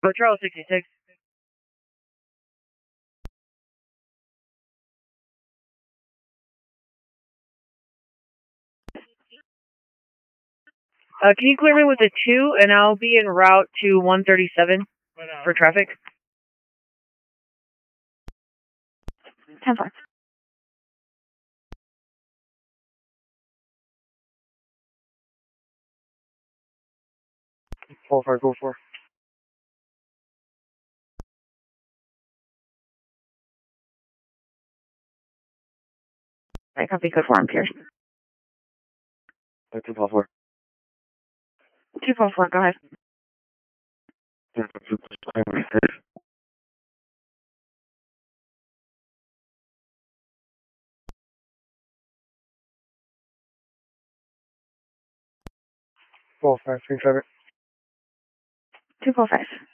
Charles 66. Can you clear me with a 2, and I'll be en route to 137 for traffic. 10-4. 4-5, go 4. Right, copy, code 4 on Pierce. 2-4. 244, go ahead. 4-5, 3 traffic. 245.